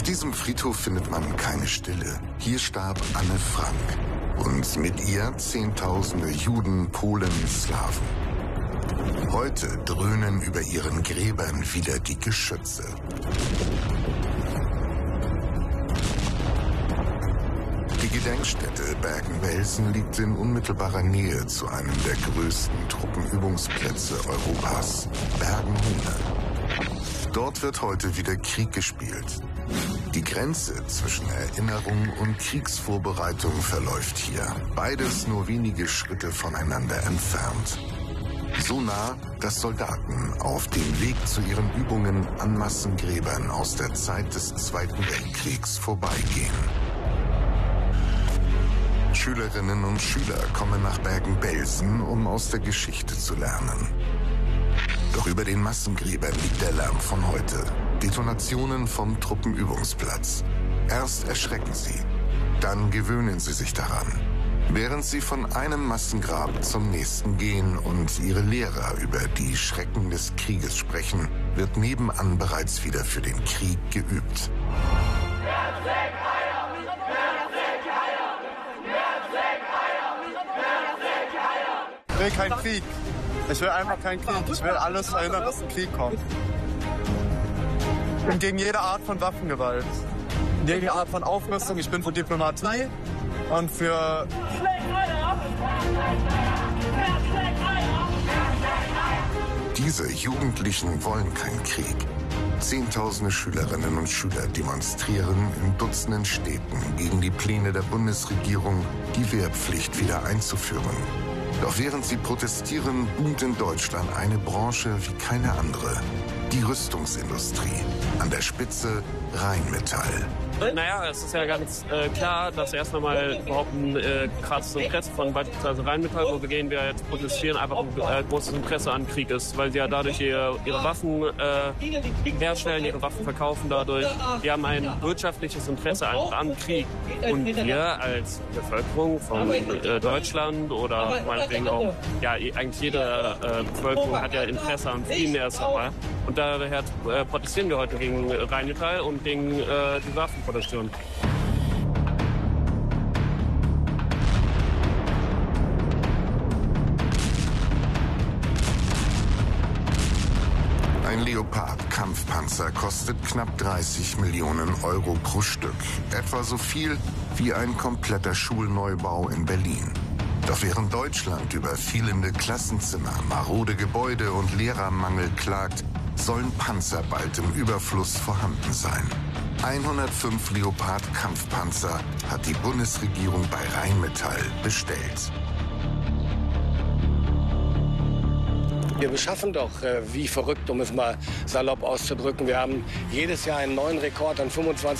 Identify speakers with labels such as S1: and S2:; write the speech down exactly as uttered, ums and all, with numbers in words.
S1: Auf diesem Friedhof findet man keine Stille. Hier starb Anne Frank und mit ihr Zehntausende Juden, Polen, Slawen. Heute dröhnen über ihren Gräbern wieder die Geschütze. Die Gedenkstätte Bergen-Belsen liegt in unmittelbarer Nähe zu einem der größten Truppenübungsplätze Europas, Bergen-Hune. Dort wird heute wieder Krieg gespielt. Die Grenze zwischen Erinnerung und Kriegsvorbereitung verläuft hier. Beides nur wenige Schritte voneinander entfernt. So nah, dass Soldaten auf dem Weg zu ihren Übungen an Massengräbern aus der Zeit des Zweiten Weltkriegs vorbeigehen. Schülerinnen und Schüler kommen nach Bergen-Belsen, um aus der Geschichte zu lernen. Doch über den Massengräbern liegt der Lärm von heute. Detonationen vom Truppenübungsplatz. Erst erschrecken sie, dann gewöhnen sie sich daran. Während sie von einem Massengrab zum nächsten gehen und ihre Lehrer über die Schrecken des Krieges sprechen, wird nebenan bereits wieder für den Krieg geübt.
S2: Ich will keinen Krieg. Ich will einfach keinen Krieg. Ich will alles verhindern, dass ein Krieg kommt. Ich bin gegen jede Art von Waffengewalt. Gegen jede Art von Aufrüstung. Ich bin für Diplomatie und für...
S1: Diese Jugendlichen wollen keinen Krieg. Zehntausende Schülerinnen und Schüler demonstrieren in Dutzenden Städten gegen die Pläne der Bundesregierung, die Wehrpflicht wieder einzuführen. Doch während sie protestieren, boomt in Deutschland eine Branche wie keine andere. Die Rüstungsindustrie. An der Spitze Rheinmetall.
S3: Naja, es ist ja ganz äh, klar, dass erst einmal überhaupt ein äh, krasses Interesse von beispielsweise Rheinmetall, wo wir gehen, wir jetzt protestieren, einfach ein äh, großes Interesse an Krieg ist, weil sie ja dadurch ihre, ihre Waffen äh, herstellen, ihre Waffen verkaufen dadurch. Die haben ein wirtschaftliches Interesse an, an Krieg. Und wir als Bevölkerung von äh, Deutschland oder meinetwegen auch, ja, eigentlich jede äh, Bevölkerung hat ja Interesse an Frieden erst einmal. Und daher äh, protestieren wir heute gegen Rheinmetall und gegen äh, die Waffenproduktion.
S1: Ein Leopard-Kampfpanzer kostet knapp dreißig Millionen Euro pro Stück. Etwa so viel wie ein kompletter Schulneubau in Berlin. Doch während Deutschland über fehlende Klassenzimmer, marode Gebäude und Lehrermangel klagt, sollen Panzer bald im Überfluss vorhanden sein. hundertfünf Leopard-Kampfpanzer hat die Bundesregierung bei Rheinmetall bestellt.
S4: Wir beschaffen doch äh, wie verrückt, um es mal salopp auszudrücken. Wir haben jedes Jahr einen neuen Rekord an fünfundzwanzig